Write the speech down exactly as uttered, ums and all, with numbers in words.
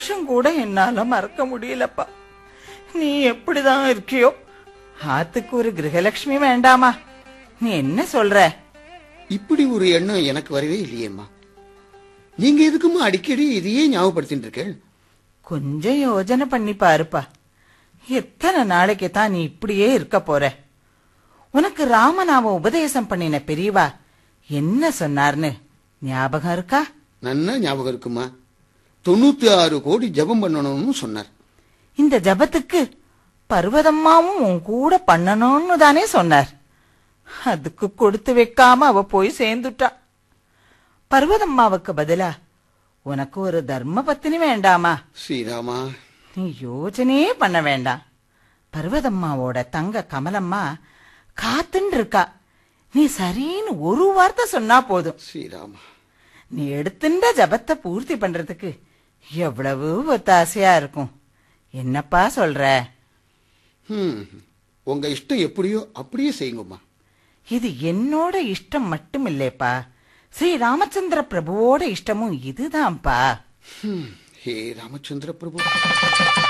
நிமிஷம் கூட என்னால மறக்க முடியலப்பா. நீ எப்படிதான் இருக்கியோ? ஆத்துக்கு ஒரு கிரகலட்சுமி வேண்டாமா? நீ என்ன சொல்ற? இப்படி ஒரு எண்ணம் எனக்கு வரவே இல்லையேம்மா. நீங்க எதுக்குமா அடிக்கடி இதையே ஞாபகப்படுத்திட்டு இருக்கேன்? கொஞ்சம் யோஜனை பண்ணி பாருப்பா. எத்தனை நாளைக்கு தான் நீ இப்படியே இருக்க போற? உனக்கு ராமநாம உபதேசம் பண்ணின பெரியவா என்ன சொன்னார்னு ஞாபகம் இருக்கா? நன்னா ஞாபகம் இருக்குமா. தொண்ணூத்தி ஆறு கோடி ஜபம் பண்ணணும்னு சொன்னார். இந்த ஜபத்துக்கு பர்வதம்மாவும் உன் கூட பண்ணணும்னு தானே சொன்னார். அதுக்கு கொடுத்து வைக்காம அவ போய் சேர்ந்துட்டா. பர்வதம்மாவுக்கு பதிலா உனக்கு ஒரு தர்ம பத்தினி வேண்டாமா? ஸ்ரீராமா, நீ யோசனையே பண்ண வேண்டாம். பர்வதம்மாவோட தங்க கமலம்மா காத்துன்னு இருக்கா. நீ சரின்னு ஒரு வார்த்தை சொன்னா போதும். ஸ்ரீராமா, நீ எடுத்துட்ட ஜபத்தை பூர்த்தி பண்றதுக்கு எவ்வளவு ஒத்தாசையா இருக்கும். என்னப்பா சொல்ற? ஹம், உங்க இஷ்டம் எப்படியோ அப்படியே செய்யுங்கம்மா. இது என்னோட இஷ்டம் மட்டும் இல்லேப்பா, ஸ்ரீ ராமச்சந்திர பிரபுவோட இஷ்டமும் இதுதான்ப்பா. ஹே ராமச்சந்திர பிரபு.